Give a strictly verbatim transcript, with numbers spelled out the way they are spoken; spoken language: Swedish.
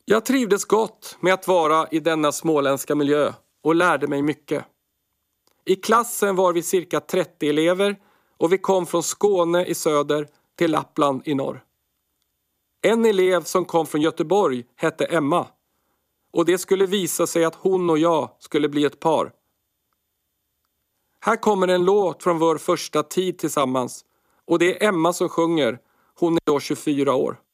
Jag trivdes gott med att vara i denna småländska miljö och lärde mig mycket. I klassen var vi cirka trettio elever och vi kom från Skåne i söder till Lappland i norr. En elev som kom från Göteborg hette Emma och det skulle visa sig att hon och jag skulle bli ett par. Här kommer en låt från vår första tid tillsammans och det är Emma som sjunger. Hon är då tjugofyra år.